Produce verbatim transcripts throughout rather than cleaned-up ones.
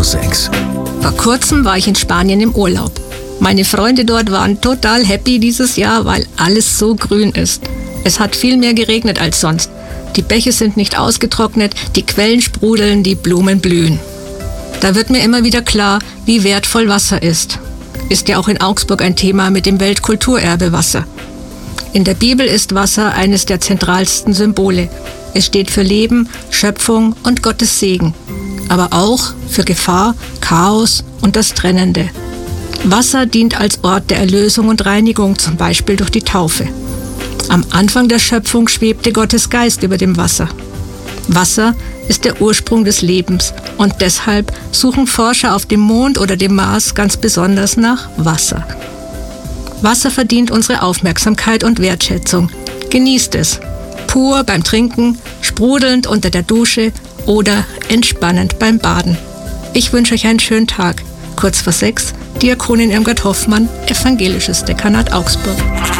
sechs. Vor kurzem war ich in Spanien im Urlaub. Meine Freunde dort waren total happy dieses Jahr, weil alles so grün ist. Es hat viel mehr geregnet als sonst. Die Bäche sind nicht ausgetrocknet, die Quellen sprudeln, die Blumen blühen. Da wird mir immer wieder klar, wie wertvoll Wasser ist. Ist ja auch in Augsburg ein Thema mit dem Weltkulturerbe Wasser. In der Bibel ist Wasser eines der zentralsten Symbole. Es steht für Leben, Schöpfung und Gottes Segen. Aber auch für Gefahr, Chaos und das Trennende. Wasser dient als Ort der Erlösung und Reinigung, zum Beispiel durch die Taufe. Am Anfang der Schöpfung schwebte Gottes Geist über dem Wasser. Wasser ist der Ursprung des Lebens und deshalb suchen Forscher auf dem Mond oder dem Mars ganz besonders nach Wasser. Wasser verdient unsere Aufmerksamkeit und Wertschätzung. Genießt es. Pur beim Trinken, sprudelnd unter der Dusche oder entspannend beim Baden. Ich wünsche euch einen schönen Tag. Kurz vor sechs, Diakonin Irmgard Hoffmann, Evangelisches Dekanat Augsburg.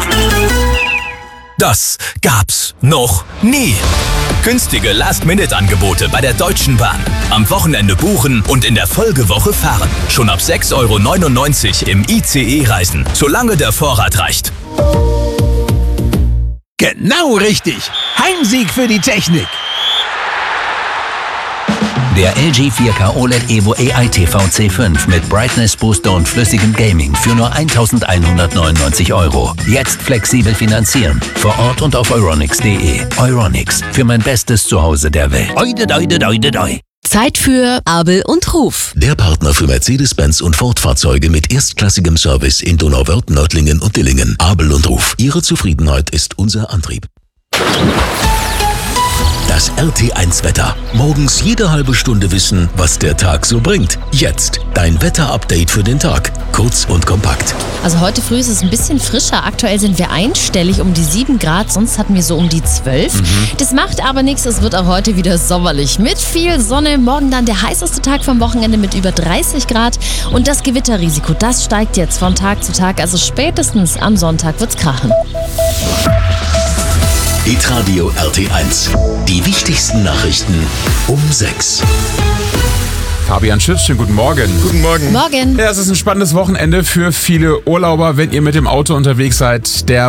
Das gab's noch nie. Günstige Last-Minute-Angebote bei der Deutschen Bahn. Am Wochenende buchen und in der Folgewoche fahren. Schon ab sechs Euro neunundneunzig im I C E-Reisen, solange der Vorrat reicht. Genau richtig. Heimsieg für die Technik. Der L G vier K O L E D Evo A I T V C fünf mit Brightness Booster und flüssigem Gaming für nur eintausendeinhundertneunundneunzig Euro. Jetzt flexibel finanzieren. Vor Ort und auf euronics punkt de. Euronics, für mein bestes Zuhause der Welt. Oide, oide, oide, oide. Zeit für Abel und Ruf. Der Partner für Mercedes-Benz und Ford-Fahrzeuge mit erstklassigem Service in Donauwörth, Nördlingen und Dillingen. Abel und Ruf. Ihre Zufriedenheit ist unser Antrieb. Das R T eins Wetter. Morgens jede halbe Stunde wissen, was der Tag so bringt. Jetzt dein Wetter-Update für den Tag. Kurz und kompakt. Also heute früh ist es ein bisschen frischer. Aktuell sind wir einstellig um die sieben Grad, sonst hatten wir so um die zwölf. Mhm. Das macht aber nichts, es wird auch heute wieder sommerlich. Mit viel Sonne, morgen dann der heißeste Tag vom Wochenende mit über dreißig Grad. Und das Gewitterrisiko, das steigt jetzt von Tag zu Tag. Also spätestens am Sonntag wird's krachen. Hitradio R T eins. Die wichtigsten Nachrichten um sechs. Fabian Schütz, schönen guten Morgen. Guten Morgen. Morgen. Ja, es ist ein spannendes Wochenende für viele Urlauber, wenn ihr mit dem Auto unterwegs seid. Der